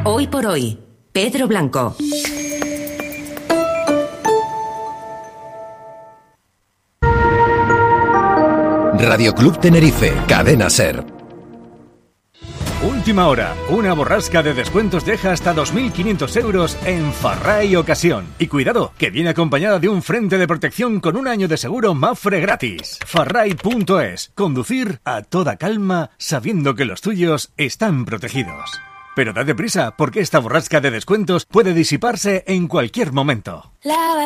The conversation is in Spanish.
Hoy por hoy, Pedro Blanco. Radio Club Tenerife, Cadena Ser. Última hora, una borrasca de descuentos deja hasta 2.500 euros en Farray Ocasión. Y cuidado, que viene acompañada de un frente de protección con un año de seguro Mafre gratis. Farray.es. Conducir a toda calma sabiendo que los tuyos están protegidos. Pero date prisa, porque esta borrasca de descuentos puede disiparse en cualquier momento.